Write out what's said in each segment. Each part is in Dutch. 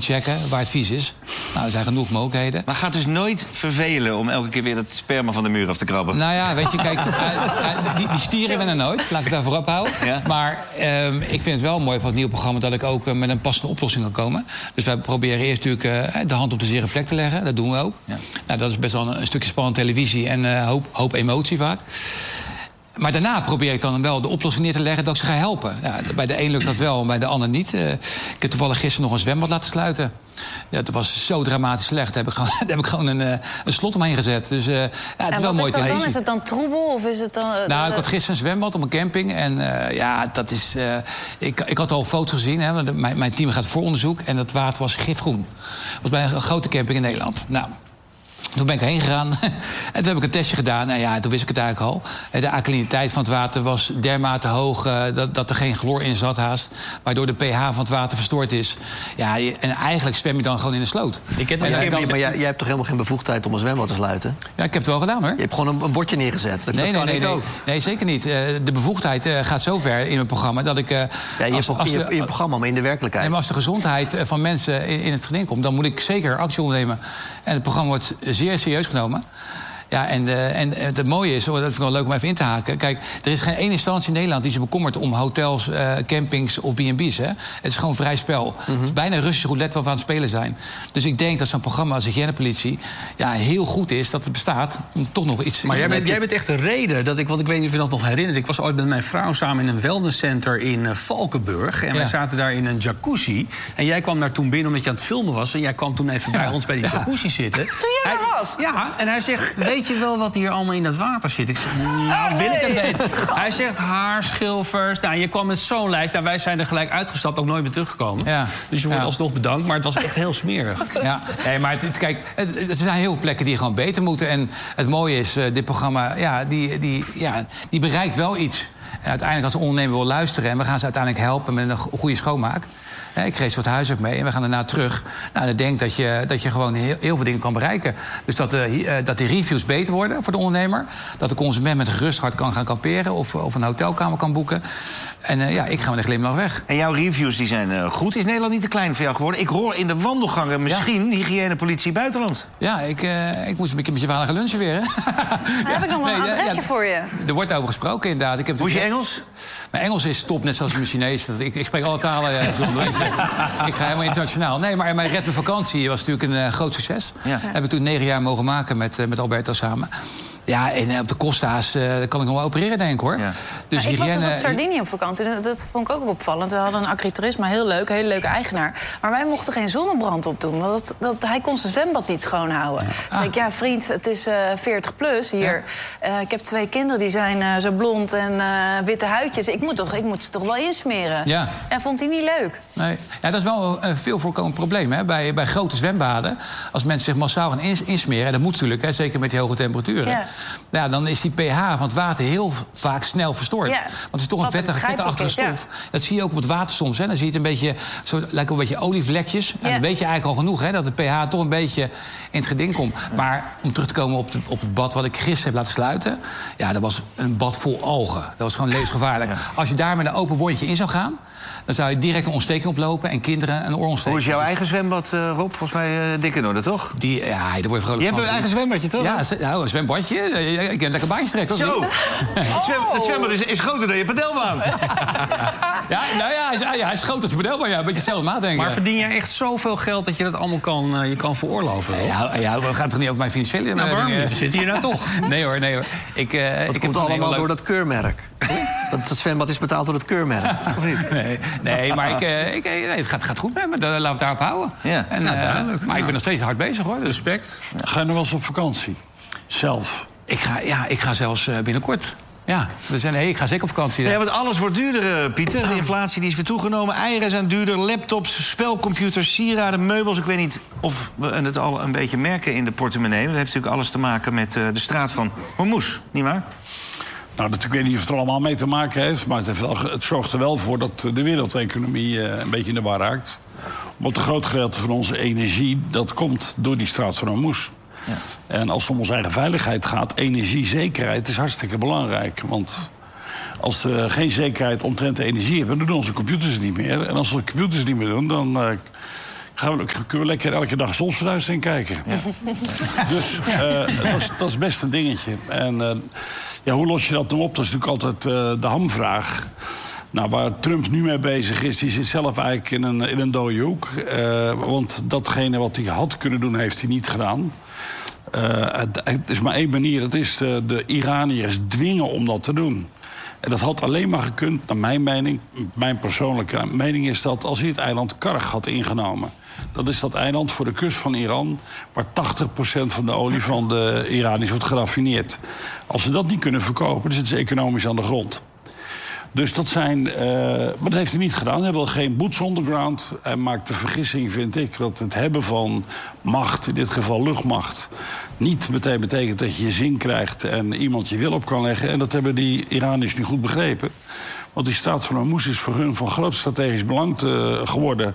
checken waar het vies is. Nou, er zijn genoeg mogelijkheden. Maar gaat dus nooit vervelen om elke keer weer het sperma van de muur af te krabben? Nou ja, weet je, kijk, die stieren winnen nooit. Laat ik het daarvoor ophouden. Ja? Maar ik vind het wel mooi van het nieuwe programma dat ik ook met een passende oplossing kan komen. Dus wij proberen eerst natuurlijk de hand op de zere plek te leggen. Dat doen we ook. Ja. Nou, dat is best wel een stukje spannende televisie en hoop emotie vaak. Maar daarna probeer ik dan wel de oplossing neer te leggen dat ik ze ga helpen. Ja, bij de een lukt dat wel, bij de ander niet. Ik heb toevallig gisteren nog een zwembad laten sluiten. Ja, dat was zo dramatisch slecht. Daar heb ik gewoon een slot omheen gezet. Dus het is wel mooi te lezen. Is het dan troebel of is het dan... Nou, ik had gisteren een zwembad op een camping. En dat is... Ik had al foto's gezien, hè, want mijn team gaat vooronderzoek. En dat water was gifgroen. Dat was bij een grote camping in Nederland. Nou... Toen ben ik heen gegaan en toen heb ik een testje gedaan. Nou ja, toen wist ik het eigenlijk al. De alkaliniteit van het water was dermate hoog dat er geen chloor in zat haast. Waardoor de pH van het water verstoord is. Ja, en eigenlijk zwem je dan gewoon in de sloot. Maar jij hebt toch helemaal geen bevoegdheid om een zwembad te sluiten? Ja, ik heb het wel gedaan, hoor. Je hebt gewoon een bordje neergezet. Nee, zeker niet. De bevoegdheid gaat zo ver in mijn programma dat ik... in je programma, maar in de werkelijkheid. Nee, maar als de gezondheid van mensen in het geding komt... dan moet ik zeker actie ondernemen. En het programma wordt zeer serieus genomen. Ja, en het mooie is, dat vind ik wel leuk om even in te haken... Kijk, er is geen één instantie in Nederland die zich bekommert om hotels, campings of B&B's. Het is gewoon vrij spel. Het is bijna Russisch roulette wat we aan het spelen zijn. Dus ik denk dat zo'n programma als Hygiënepolitie heel goed is dat het bestaat om toch nog iets... Maar jij bent echt een reden, want ik weet niet of je dat nog herinnert. Ik was ooit met mijn vrouw samen in een wellnesscenter in Valkenburg. En wij zaten daar in een jacuzzi. En jij kwam daar toen binnen omdat je aan het filmen was. En jij kwam toen even bij ons bij die jacuzzi zitten. Toen jij er was? Ja, en hij zegt... Weet je wel wat hier allemaal in dat water zit? Ik zeg, nou, wil ik het weten. Hij zegt haarschilfers. Nou, je kwam met zo'n lijst. Nou, wij zijn er gelijk uitgestapt, ook nooit meer teruggekomen. Ja. Dus je wordt alsnog bedankt, maar het was echt heel smerig. Ja, nee, maar kijk, er zijn heel veel plekken die gewoon beter moeten. En het mooie is, dit programma, die bereikt wel iets. En uiteindelijk als de ondernemer wil luisteren... en we gaan ze uiteindelijk helpen met een goede schoonmaak... Ik geef wat huis ook mee en we gaan daarna terug. Nou, dan denk dat je gewoon heel veel dingen kan bereiken. Dus dat de reviews beter worden voor de ondernemer. Dat de consument met een gerust hart kan gaan kamperen... of een hotelkamer kan boeken. En ik ga met een glimlach weg. En jouw reviews die zijn goed. Is Nederland niet te klein voor jou geworden? Ik hoor in de wandelgangen misschien Hygiënepolitie buitenland. Ja, ik moest een beetje gaan lunchen weer. Dan heb ik nog wel een adresje voor je. Er wordt over gesproken, inderdaad. Hoe is je Engels? Mijn Engels is top, net zoals mijn Chinees. Ik spreek alle talen. Ik ga helemaal internationaal. Nee, maar mijn Red Me Vakantie was natuurlijk een groot succes. Ja. Heb ik toen 9 jaar mogen maken met Alberto samen. Ja, en op de Costa's kan ik nog wel opereren, denk ik, hoor. Ja. Dus ik was dus op Sardinië op vakantie. Dat vond ik ook opvallend. We hadden een agriturisme, heel leuk, hele leuke eigenaar. Maar wij mochten geen zonnebrand opdoen. Want hij kon zijn zwembad niet schoonhouden. Ja. Dus zei ik, vriend, het is 40 plus hier. Ja. Ik heb 2 kinderen, die zijn zo blond en witte huidjes. Ik moet ze toch wel insmeren. Ja. En vond hij niet leuk. Nee. Ja, dat is wel een veel voorkomend probleem, hè? Bij grote zwembaden. Als mensen zich massaal gaan insmeren... en dat moet natuurlijk, hè, zeker met die hoge temperaturen... Ja. Ja, dan is die pH van het water heel vaak snel verstoord. Ja. Want het is toch een vetachtige stof. Ja. Dat zie je ook op het water soms. Hè. Dan zie je het een beetje, lijkt een beetje olievlekjes. Ja. En dan weet je eigenlijk al genoeg, hè, dat de pH toch een beetje in het geding komt. Ja. Maar om terug te komen op het bad wat ik gisteren heb laten sluiten... ja, dat was een bad vol algen. Dat was gewoon levensgevaarlijk. Ja. Als je daar met een open wondje in zou gaan... dan zou je direct een ontsteking oplopen en kinderen een oorontsteking. Hoe is jouw eigen zwembad, Rob? Volgens mij dik in orde, toch? Daar word je vrolijk van. Je hebt een eigen zwembadje, toch? Ja, een zwembadje. Ik heb lekker baantjes trekken. Zo! Het zwembad is groter dan je padelbaan. Hij is groter dan je padelbaan. Ja, een beetje hetzelfde maat, denk ik. Maar verdien jij echt zoveel geld dat je dat allemaal kan veroorloven? We gaan toch niet over mijn financiële... Nou, waarom niet? We zitten hier nou toch? Nee hoor. Dat komt allemaal door dat keurmerk. Dat zwembad is betaald door het keurmerk. Nee, maar het gaat goed met me. Laten we het daarop houden. Ja. Maar ik ben nog steeds hard bezig, hoor. Dus respect. Ga je nog wel eens op vakantie? Zelf? Ik ga zelfs binnenkort. Ja, ik ga zeker op vakantie. Ja, want alles wordt duurder, Pieter. De inflatie die is weer toegenomen. Eieren zijn duurder, laptops, spelcomputers, sieraden, meubels. Ik weet niet of we het al een beetje merken in de portemonnee. Dat heeft natuurlijk alles te maken met de straat van Hormuz, nietwaar? Nou, ik weet niet of het er allemaal mee te maken heeft... maar het zorgt er wel voor dat de wereldeconomie een beetje in de war raakt. Want een groot gedeelte van onze energie, dat komt door die straat van Hormuz. Ja. En als het om onze eigen veiligheid gaat, energiezekerheid is hartstikke belangrijk. Want als we geen zekerheid omtrent de energie hebben, dan doen onze computers het niet meer. En als onze computers het niet meer doen, dan kunnen we lekker elke dag zonsverduistering kijken. Ja. Dus dat is best een dingetje. En hoe los je dat dan op? Dat is natuurlijk altijd de hamvraag. Nou, waar Trump nu mee bezig is, die zit zelf eigenlijk in een dode hoek. Want datgene wat hij had kunnen doen, heeft hij niet gedaan. Het is maar één manier. Dat is de Iraniërs dwingen om dat te doen. En dat had alleen maar gekund, naar mijn mening. Mijn persoonlijke mening is dat als hij het eiland Karg had ingenomen. Dat is dat eiland voor de kust van Iran, waar 80% van de olie van de Iraniërs wordt geraffineerd. Als ze dat niet kunnen verkopen, dan zitten ze economisch aan de grond. Dus dat zijn... maar dat heeft hij niet gedaan. Hij wil geen boots on the ground. Hij maakt de vergissing, vind ik, dat het hebben van macht, in dit geval luchtmacht, niet meteen betekent dat je je zin krijgt en iemand je wil op kan leggen. En dat hebben die Iraniërs nu goed begrepen. Want die staat van Hormuz is voor hun van groot strategisch belang geworden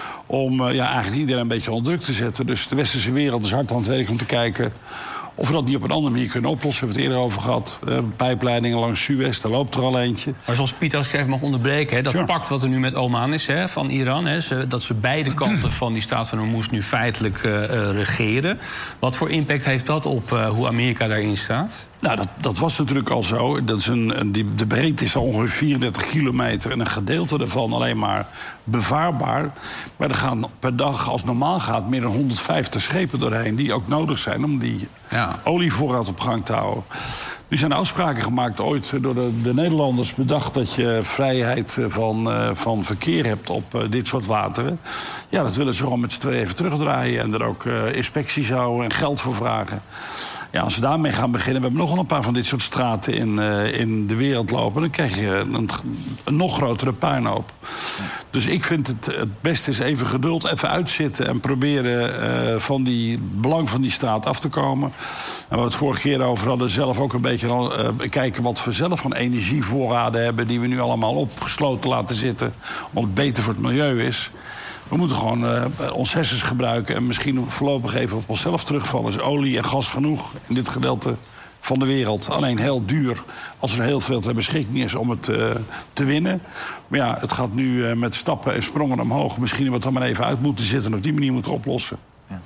om eigenlijk iedereen een beetje onder druk te zetten. Dus de westerse wereld is hard aan het werk om te kijken of we dat niet op een andere manier kunnen oplossen. We hebben het eerder over gehad. Pijpleidingen langs Suez, daar loopt er al eentje. Maar zoals Pieter, als ik even mag onderbreken, dat pact wat er nu met Oman is van Iran, dat ze beide kanten van die staat van Hormuz nu feitelijk regeren. Wat voor impact heeft dat op hoe Amerika daarin staat? Nou, dat was natuurlijk al zo. Dat is de breedte is al ongeveer 34 kilometer en een gedeelte daarvan alleen maar bevaarbaar. Maar er gaan per dag, als het normaal gaat, meer dan 150 schepen doorheen die ook nodig zijn om die olievoorraad op gang te houden. Nu zijn afspraken gemaakt ooit door de Nederlanders bedacht dat je vrijheid van verkeer hebt op dit soort wateren. Ja, dat willen ze gewoon met z'n tweeën even terugdraaien en er ook inspecties houden en geld voor vragen. Ja, als we daarmee gaan beginnen, we hebben nogal een paar van dit soort straten in de wereld lopen, dan krijg je een nog grotere puinhoop. Dus ik vind het beste is even geduld, even uitzitten en proberen van die belang van die straat af te komen. En we het vorige keer over hadden, zelf ook een beetje kijken wat we zelf van energievoorraden hebben die we nu allemaal opgesloten laten zitten, omdat het beter voor het milieu is. We moeten gewoon ons hersens gebruiken en misschien voorlopig even op onszelf terugvallen. Is olie en gas genoeg in dit gedeelte van de wereld. Alleen heel duur als er heel veel ter beschikking is om het te winnen. Maar ja, het gaat nu met stappen en sprongen omhoog. Misschien wat we maar even uit moeten zitten en op die manier moeten oplossen. Ja.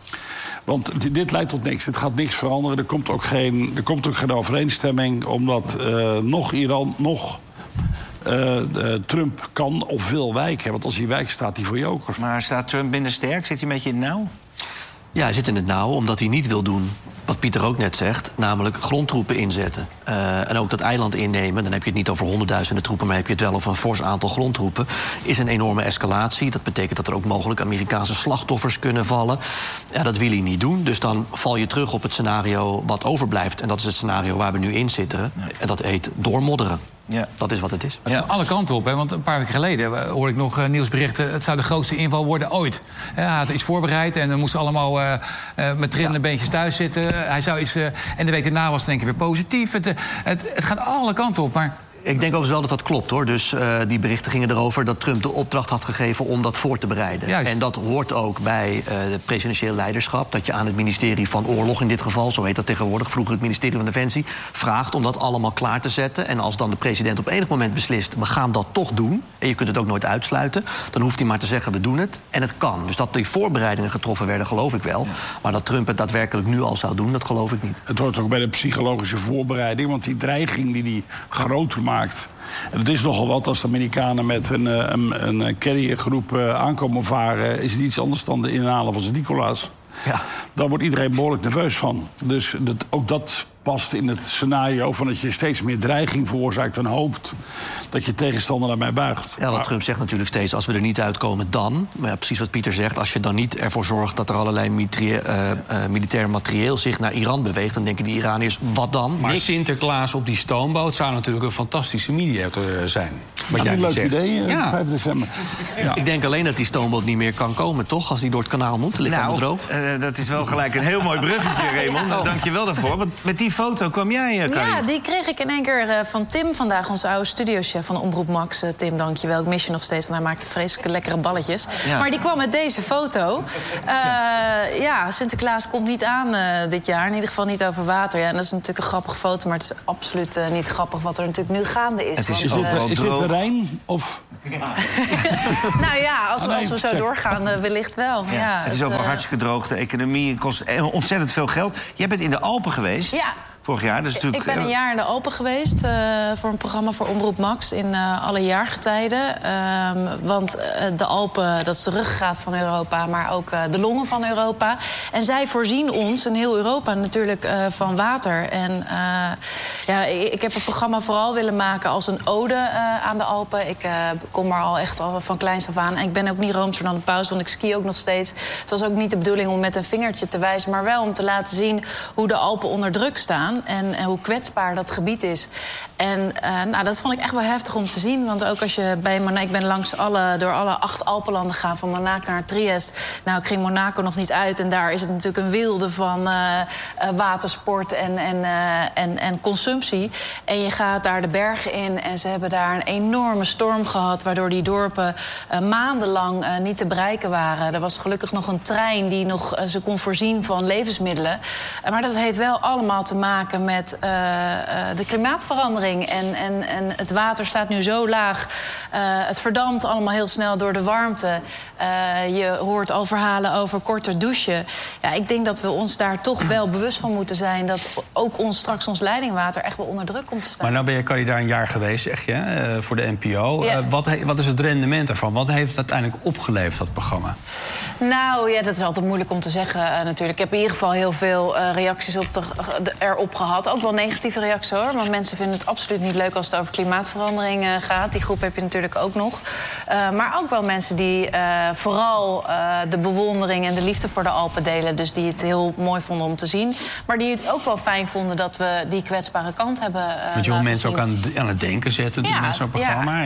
Want dit leidt tot niks. Het gaat niks veranderen. Er komt ook geen overeenstemming, omdat nog Iran, nog Trump kan of wil wijken. Want als hij wijkt, staat hij voor jokers. Maar staat Trump minder sterk? Zit hij een beetje in het nauw? Ja, hij zit in het nauw omdat hij niet wil doen wat Pieter ook net zegt, namelijk grondtroepen inzetten. En ook dat eiland innemen, dan heb je het niet over honderdduizenden troepen, maar heb je het wel over een fors aantal grondtroepen, is een enorme escalatie. Dat betekent dat er ook mogelijk Amerikaanse slachtoffers kunnen vallen. Ja, dat wil hij niet doen, dus dan val je terug op het scenario wat overblijft. En dat is het scenario waar we nu in zitten. Ja. En dat heet doormodderen. Ja. Dat is wat het is. Het gaat alle kanten op, hè? Want een paar weken geleden hoorde ik nog nieuwsberichten. Het zou de grootste inval worden ooit. Hij had iets voorbereid en we moesten allemaal met trillende beentjes thuis zitten. Hij zou iets, en de week daarna was het denk ik weer positief. Het gaat alle kanten op, maar Ik denk overigens wel dat dat klopt, hoor. Dus die berichten gingen erover dat Trump de opdracht had gegeven om dat voor te bereiden. Juist. En dat hoort ook bij het presidentieel leiderschap. Dat je aan het ministerie van Oorlog in dit geval, zo heet dat tegenwoordig, vroeger het ministerie van Defensie, vraagt om dat allemaal klaar te zetten. En als dan de president op enig moment beslist, we gaan dat toch doen, en je kunt het ook nooit uitsluiten, dan hoeft hij maar te zeggen, we doen het. En het kan. Dus dat die voorbereidingen getroffen werden, geloof ik wel. Ja. Maar dat Trump het daadwerkelijk nu al zou doen, dat geloof ik niet. Het hoort ook bij de psychologische voorbereiding, want die dreiging die hij groter maakt. En het is nogal wat als de Amerikanen met een carriergroep aankomen varen, is het iets anders dan de inhalen van Sint-Nicolaas. Ja. Daar wordt iedereen behoorlijk nerveus van. Dus ook dat past in het scenario van dat je steeds meer dreiging veroorzaakt en hoopt dat je tegenstander daarmee buigt. Ja, wat Trump zegt natuurlijk steeds, als we er niet uitkomen, dan. Maar ja, precies wat Pieter zegt, als je dan niet ervoor zorgt dat er allerlei militair materieel zich naar Iran beweegt, dan denken die Iraniërs, wat dan? Maar niks. Sinterklaas op die stoomboot zou natuurlijk een fantastische mediator zijn. Wat jij leuk idee, 5 december. Ja. Ik denk alleen dat die stoomboot niet meer kan komen, toch? Als die door het kanaal moet, ligt allemaal droog. Dat is wel gelijk een heel mooi bruggetje, Raymond. Oh. Dank je wel daarvoor. Want met die foto kwam jij, Karin. Ja, die kreeg ik in één keer van Tim vandaag, onze oude studiochef van Omroep Max. Tim, dank je wel. Ik mis je nog steeds, want hij maakt vreselijke lekkere balletjes. Ja. Maar die kwam met deze foto. Ja, Sinterklaas komt niet aan dit jaar. In ieder geval niet over water. Ja, en dat is natuurlijk een grappige foto, maar het is absoluut niet grappig wat er natuurlijk nu gaande is. Is dit de Rijn? Of? Nou ja, als we zo doorgaan, wellicht wel. Ja. Ja, het is overal hartstikke droog. De economie kost ontzettend veel geld. Jij bent in de Alpen geweest. Ja. Vorig jaar. Dus natuurlijk, ik ben een jaar in de Alpen geweest voor een programma voor Omroep Max in alle jaargetijden. Want de Alpen, dat is de ruggengraat van Europa, maar ook de longen van Europa. En zij voorzien ons, in heel Europa natuurlijk, van water. En ik heb het programma vooral willen maken als een ode aan de Alpen. Ik kom er al van kleins af aan. En ik ben ook niet roomser dan de paus, want ik ski ook nog steeds. Het was ook niet de bedoeling om met een vingertje te wijzen, maar wel om te laten zien hoe de Alpen onder druk staan. En hoe kwetsbaar dat gebied is. En dat vond ik echt wel heftig om te zien. Want ook als je ik ben door alle 8 Alpenlanden gegaan, van Monaco naar Trieste. Nou, ik ging Monaco nog niet uit. En daar is het natuurlijk een wilde van watersport en consumptie. En je gaat daar de bergen in. En ze hebben daar een enorme storm gehad, waardoor die dorpen maandenlang niet te bereiken waren. Er was gelukkig nog een trein die nog ze kon voorzien van levensmiddelen. Maar dat heeft wel allemaal te maken met de klimaatverandering. En het water staat nu zo laag. Het verdampt allemaal heel snel door de warmte. Je hoort al verhalen over korter douchen. Ja, ik denk dat we ons daar toch wel bewust van moeten zijn, dat ook straks ons leidingwater echt wel onder druk komt te staan. Maar nou kan je daar een jaar geweest, zeg je, voor de NPO. Ja. Wat is het rendement ervan? Wat heeft het uiteindelijk opgeleverd, dat programma? Nou ja, dat is altijd moeilijk om te zeggen natuurlijk. Ik heb in ieder geval heel veel reacties erop gehad. Ook wel negatieve reacties hoor. Want mensen vinden het absoluut niet leuk als het over klimaatverandering gaat. Die groep heb je natuurlijk ook nog. Maar ook wel mensen die vooral de bewondering en de liefde voor de Alpen delen. Dus die het heel mooi vonden om te zien. Maar die het ook wel fijn vonden dat we die kwetsbare kant hebben Want je wil mensen zien. ook aan het denken zetten met zo'n programma.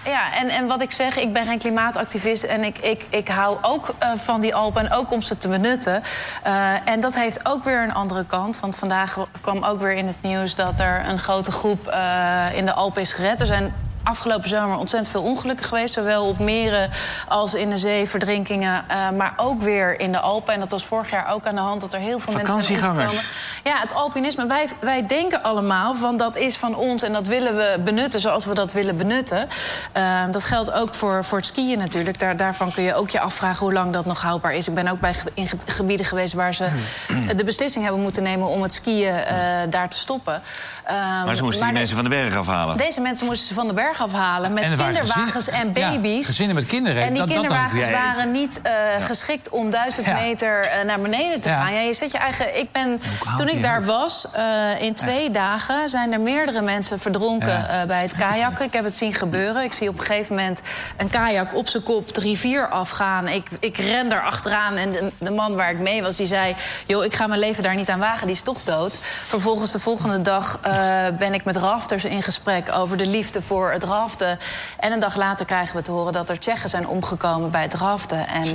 En wat ik zeg, ik ben geen klimaatactivist. En ik hou ook van die Alpen en ook om ze te benutten. En dat heeft ook weer een andere kant. Want vandaag kwam ook weer in het nieuws dat er een grote groep in de Alpen is gered. Er zijn afgelopen zomer ontzettend veel ongelukken geweest. Zowel op meren als in de zee, verdrinkingen. Maar ook weer in de Alpen. En dat was vorig jaar ook aan de hand, dat er heel veel mensen zijn omgekomen. Ja, het alpinisme. Wij denken allemaal van dat is van ons en dat willen we benutten zoals we dat willen benutten. Dat geldt ook voor het skiën natuurlijk. Daarvan kun je ook je afvragen hoe lang dat nog houdbaar is. Ik ben ook in gebieden geweest waar ze de beslissing hebben moeten nemen om het skiën daar te stoppen. Maar ze moesten die mensen van de berg afhalen. Deze mensen moesten ze van de berg afhalen met kinderwagens en baby's. Ja, gezinnen met kinderen. En die kinderwagens waren niet geschikt om 1000 meter naar beneden te gaan. Ja, je zet je eigen. Toen ik daar was, in 2 dagen zijn er meerdere mensen verdronken bij het kajakken. Ik heb het zien gebeuren. Ik zie op een gegeven moment een kajak op zijn kop de rivier afgaan. Ik ren daar achteraan en de man waar ik mee was, die zei: joh, ik ga mijn leven daar niet aan wagen, die is toch dood. Vervolgens de volgende dag ben ik met rafters in gesprek over de liefde voor het raften. En een dag later krijgen we te horen dat er Tsjechen zijn omgekomen bij het raften. En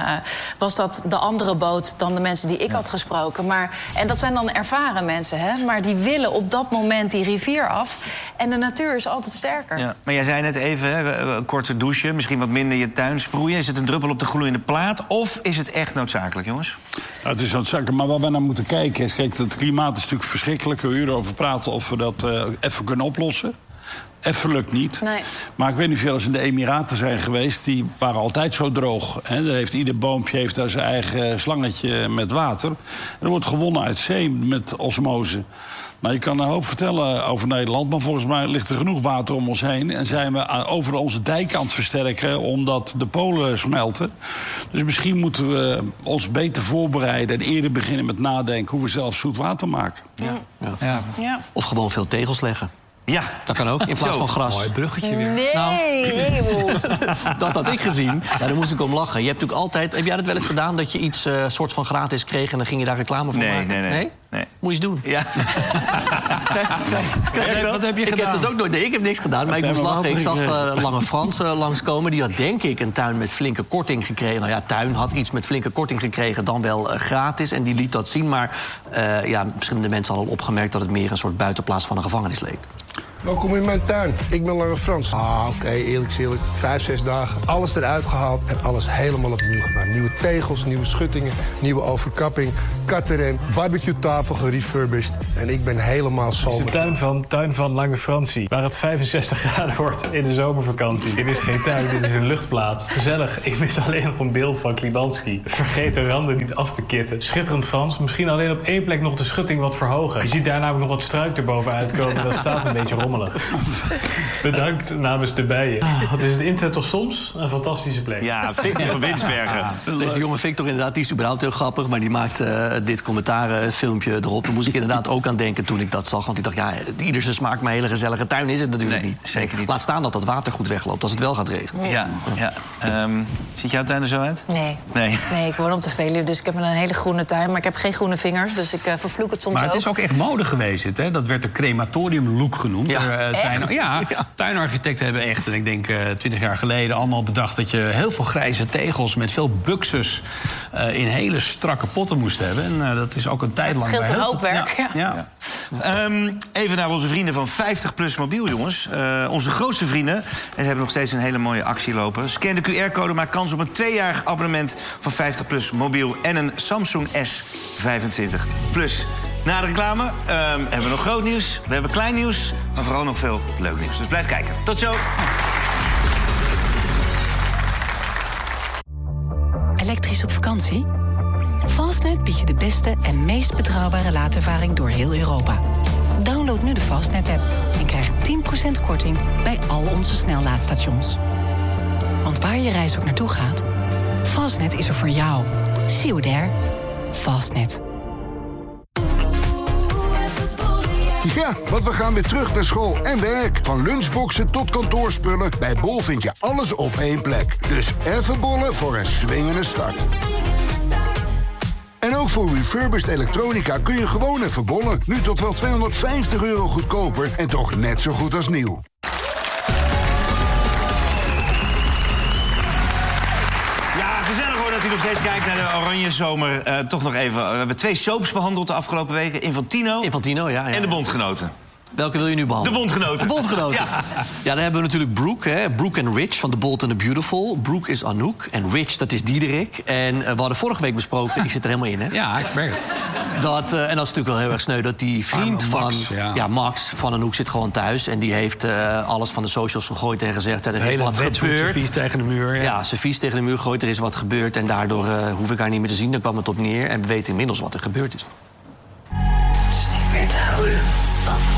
was dat de andere boot dan de mensen die ik had gesproken. En dat zijn dan ervaren mensen, hè? Maar die willen op dat moment die rivier af. En de natuur is altijd sterker. Ja, maar jij zei net even, korte douche, misschien wat minder je tuin sproeien. Is het een druppel op de gloeiende plaat? Of is het echt noodzakelijk, jongens? Ja, het is noodzakelijk, maar waar we naar moeten kijken is, kijk, het klimaat is natuurlijk verschrikkelijk. We uren over praten of we dat even kunnen oplossen. Even lukt niet. Nee. Maar ik weet niet veel als in de Emiraten zijn geweest. Die waren altijd zo droog. Ieder boompje heeft daar zijn eigen slangetje met water. En er wordt gewonnen uit zee met osmose. Nou, je kan een hoop vertellen over Nederland, maar volgens mij ligt er genoeg water om ons heen. En zijn we over onze dijken aan het versterken omdat de polen smelten. Dus misschien moeten we ons beter voorbereiden en eerder beginnen met nadenken hoe we zelf zoet water maken. Ja. Of gewoon veel tegels leggen. Ja, dat kan ook, in plaats van gras. Mooi bruggetje weer. Nee, dat had ik gezien. Ja, daar moest ik om lachen. Je hebt natuurlijk altijd. Heb jij dat wel eens gedaan dat je iets soort van gratis kreeg en dan ging je daar reclame voor maken? Nee. Moet je eens doen. Ja. Wat heb je gedaan? Ik heb dat ook nooit. Nee, ik heb niks gedaan, maar ik moest lachen. Ik zag Lange Frans langskomen. Die had denk ik een tuin met flinke korting gekregen. Nou ja, tuin had iets met flinke korting gekregen, dan wel gratis. En die liet dat zien. Maar verschillende mensen hadden al opgemerkt dat het meer een soort buitenplaats van een gevangenis leek. Welkom in mijn tuin. Ik ben Lange Frans. Oké, eerlijk is eerlijk. 5-6 dagen. Alles eruit gehaald en alles helemaal opnieuw gedaan. Nieuwe tegels, nieuwe schuttingen, nieuwe overkapping, kattenrem, barbecue-tafel gerefurbished. En ik ben helemaal zomer. Het is de tuin van Lange Fransie, waar het 65 graden wordt in de zomervakantie. Dit is geen tuin, dit is een luchtplaats. Gezellig, ik mis alleen nog een beeld van Klibanski. Vergeet de randen niet af te kitten. Schitterend Frans, misschien alleen op één plek nog de schutting wat verhogen. Je ziet daar namelijk nog wat struik erboven uitkomen. Dat staat een beetje rommelig. Bedankt namens de bijen. Wat is het internet toch soms? Een fantastische plek. Ja, Victor van Winsbergen. Deze jonge Victor inderdaad, die is überhaupt heel grappig. Maar die maakt dit commentaarfilmpje erop. Daar moest ik inderdaad ook aan denken toen ik dat zag. Want ik dacht, ja, ieder zijn smaak, maar een hele gezellige tuin is het natuurlijk niet. Zeker niet. Laat staan dat water goed wegloopt als het wel gaat regenen. Ja. Ziet jouw tuin er zo uit? Nee, ik woon op de Veluwe, dus ik heb een hele groene tuin. Maar ik heb geen groene vingers, dus ik vervloek het soms ook. Maar het is ook echt mode geweest, hè? Dat werd de crematorium-look genoemd. Tuinarchitecten hebben echt, en ik denk 20 jaar geleden, allemaal bedacht dat je heel veel grijze tegels met veel buxus in hele strakke potten moest hebben. En dat is ook een tijd lang. Het scheelt een hoop werk. Ja. Even naar onze vrienden van 50PLUS Mobiel, jongens. Onze grootste vrienden. En hebben nog steeds een hele mooie actie lopen. Scan de QR-code, maak kans op een 2-jarig abonnement van 50PLUS Mobiel en een Samsung S25 Plus. Na de reclame hebben we nog groot nieuws, we hebben klein nieuws, maar vooral nog veel leuk nieuws. Dus blijf kijken. Tot zo! Elektrisch op vakantie? Fastnet biedt je de beste en meest betrouwbare laadervaring door heel Europa. Download nu de Fastnet-app en krijg 10% korting bij al onze snellaadstations. Want waar je reis ook naartoe gaat, Fastnet is er voor jou. See you there. Fastnet. Ja, want we gaan weer terug naar school en werk. Van lunchboxen tot kantoorspullen. Bij Bol vind je alles op één plek. Dus even bollen voor een swingende start. En ook voor refurbished elektronica kun je gewoon even bollen. Nu tot wel €250 goedkoper en toch net zo goed als nieuw. Dat u nog steeds kijkt naar de Oranje Zomer. Toch nog even. We hebben 2 soaps behandeld de afgelopen weken. Infantino, ja. En de Bondgenoten. Welke wil je nu behandelen? De Bondgenoten. De Bondgenoten. Ja, dan hebben we natuurlijk Brooke, hè? Brooke en Rich van The Bold and the Beautiful. Brooke is Anouk en Rich, dat is Diederik. En we hadden vorige week besproken, ik zit er helemaal in, hè? Ja, ik merk het. En dat is natuurlijk wel heel erg sneu, dat die vriend Max, van Max van Anouk zit gewoon thuis. En die heeft alles van de socials gegooid en gezegd, er is wat gebeurd. Servies tegen de muur. Ja, servies tegen de muur gegooid, er is wat gebeurd. En daardoor hoef ik haar niet meer te zien, daar kwam het op neer. En we weten inmiddels wat er gebeurd is. Het is niet meer te houden.